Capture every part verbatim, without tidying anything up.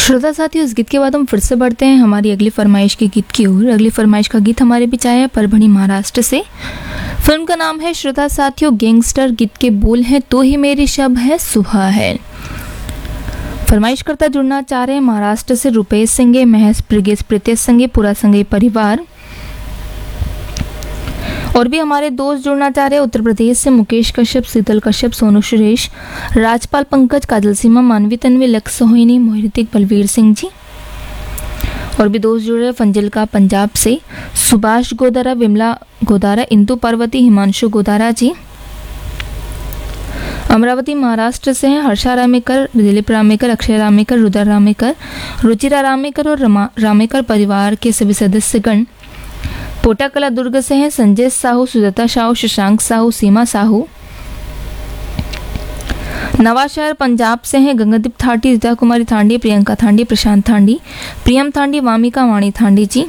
श्रोता साथियों, इस गीत के बाद हम फिर से बढ़ते हैं हमारी अगली फरमाइश के गीत की ओर। अगली फरमाइश का गीत हमारे बीच आया है परभणी महाराष्ट्र से। फिल्म का नाम है श्रोता साथियों गैंगस्टर। गीत के बोल हैं तू ही मेरी शब है सुबह है। फरमाइश करता जुड़ना चाह रहे हैं महाराष्ट्र से रुपेश सिंह, महेश प्रिगेश, प्रीतेश संगे, पूरा संगे परिवार। और भी हमारे दोस्त जुड़ना चाह रहे हैं उत्तर प्रदेश से मुकेश कश्यप, शीतल कश्यप, सोनू सुरेश, राजपाल पंकज, काजल सीमा, मानवी तन्वी, लक्ष्य सोहिनी, मोहितिक, बलवीर सिंह जी। और भी दोस्त जुड़ रहे हैं फंजिल्का पंजाब से सुभाष गोदारा, विमला गोदारा, इंदु पार्वती, हिमांशु गोदारा जी। अमरावती महाराष्ट्र से हैं हर्षा रामेकर, दिलीप रामेकर, अक्षय रामेकर, रुद्र रामेकर, रुचिरा रामेकर और रमा रामेकर परिवार के सभी सदस्यगण। पोटाकला दुर्ग से हैं संजय साहू, सुजाता साहू, शशांक साहू, सीमा साहू। नवाशहर पंजाब से हैं गंगादीप थाटी, रिता कुमारी थांडी, प्रियंका थांडी, प्रशांत थांडी, प्रियम थांडी, वामिका वाणी थांडी जी।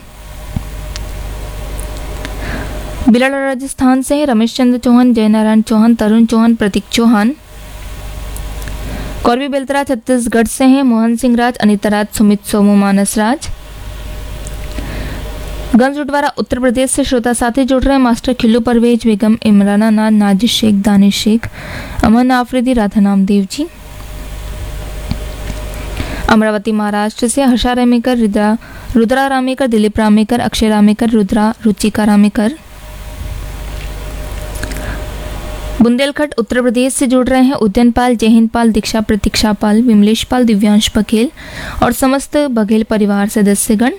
बिलाड़ा राजस्थान से हैं रमेश चंद्र चौहान, जयनारायण चौहान, तरुण चौहान, प्रतीक चौहान। कौरवी बेलतरा छत्तीसगढ़ से हैं मोहन सिंह राज, अनिता राज, सुमित सोमू, मानस राज। गंजउटवारा उत्तर प्रदेश से श्रोता साथी जुड़ रहे हैं मास्टर खिल्लू परवेज, बेगम इमराना नाज, नाजिश शेख, दानिश शेख, अमन आफरीदी, राधा नामदेव जी। अमरावती महाराष्ट्र से हर्षा रामेकर, रुद्रा रुद्रा रामेकर, दिलीप रामेकर, अक्षय रामेकर, रुद्रा रुचिका रामेकर। बुंदेलखंड उत्तर प्रदेश से जुड़ रहे हैं उद्यन पाल, जयहिंद पाल, दीक्षा प्रतीक्षा पाल, विमलेश पाल, दिव्यांश बघेल और समस्त बघेल परिवार सदस्यगण।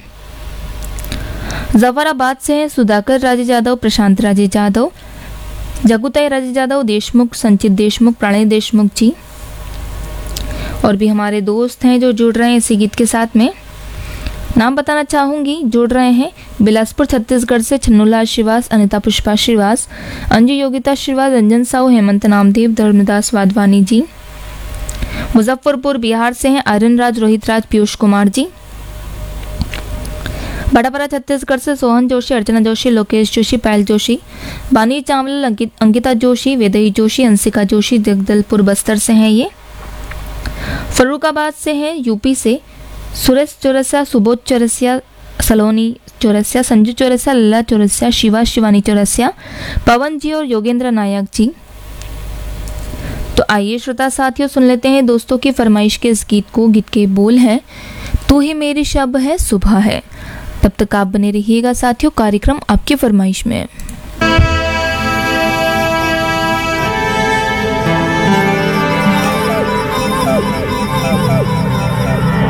जफराबाद से हैं सुधाकर राजे जादव, प्रशांत राजे जादव, जगुताई राजे जादव, देशमुख, संचित देशमुख, प्रणय देशमुख जी। और भी हमारे दोस्त हैं जो जुड़ रहे हैं इसी गीत के साथ में। नाम बताना चाहूंगी, जुड़ रहे हैं बिलासपुर छत्तीसगढ़ से छन्नूलाल श्रीवास, अनिता पुष्पा श्रीवास, अंजू योगिता श्रीवास, रंजन साहू, हेमंत नामदेव, धर्मदास वाधवानी जी। मुजफ्फरपुर बिहार से हैं आर्यन राज, रोहित राज, पीयूष कुमार जी। बड़ापरा छत्तीसगढ़ से सोहन जोशी, अर्चना जोशी, लोकेश जोशी, पायल जोशी, बानी चावल, अंकित अंकिता जोशी, वेदई जोशी, अंशिका जोशी। जगदलपुर बस्तर से हैं ये। फर्रुखाबाद से हैं यूपी से सुरेश चौरसिया, सुबोध चौरसिया, सलोनी चौरसिया, संजू चौरसिया, लल्ला चौरसिया, शिवा शिवानी चौरसिया, पवन जी और योगेंद्र नायक जी। तो आइए श्रोता साथियों सुन लेते हैं दोस्तों की फरमाइश के इस गीत को। गीत के बोल है तू ही मेरी शब है सुबह है। तब तक आप बने रहिएगा साथियों कार्यक्रम आपकी फरमाइश में।